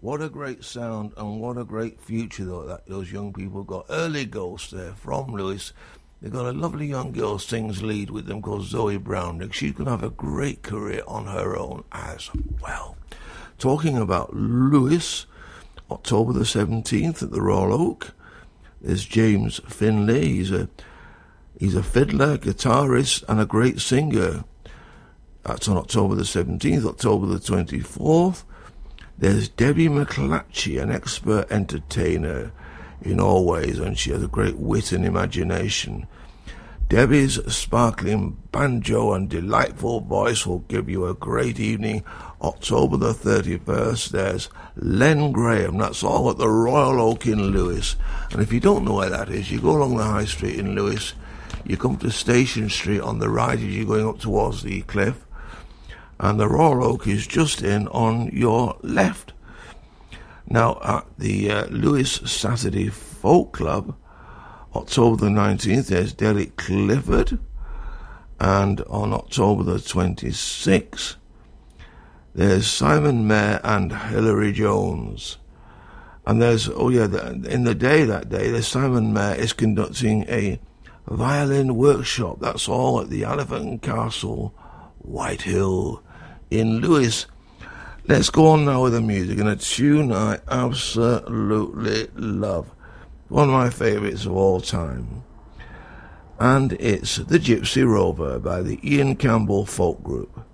What a great sound and what a great future though that those young people got. Early Ghost there from Lewis. They've got a lovely young girl sings lead with them called Zoe Brown. She's going to have a great career on her own as well. Talking about Lewis, October the 17th at the Royal Oak, there's James Finlay. He's a fiddler, guitarist and a great singer. That's on October the 17th. October the 24th, there's Debbie McClatchy, an expert entertainer in all ways, and she has a great wit and imagination. Debbie's sparkling banjo and delightful voice will give you a great evening. October the 31st, there's Len Graham. That's all at the Royal Oak in Lewis. And if you don't know where that is, you go along the High Street in Lewis, you come to Station Street on the right as you're going up towards the cliff, and the Royal Oak is just in on your left. Now, at the Lewis Saturday Folk Club, October the 19th, there's Derek Clifford. And on October the 26th, there's Simon Mayer and Hilary Jones. And there's, in the day that day, there's Simon Mayer is conducting a violin workshop. That's all at the Elephant and Castle, Whitehill in Lewis. Let's go on now with the music, and a tune I absolutely love. One of my favourites of all time. And it's The Gypsy Rover by the Ian Campbell Folk Group.